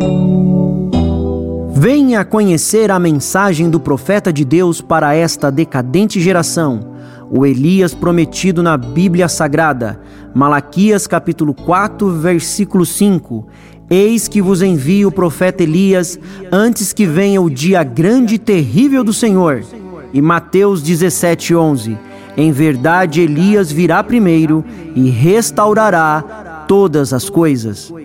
Venha conhecer a mensagem do profeta de Deus para esta decadente geração, o Elias prometido na Bíblia Sagrada. Malaquias capítulo 4, versículo 5. Eis que vos envio o profeta Elias, antes que venha o dia grande e terrível do Senhor. E Mateus 17, 11. Em verdade, Elias virá primeiro e restaurará todas as coisas.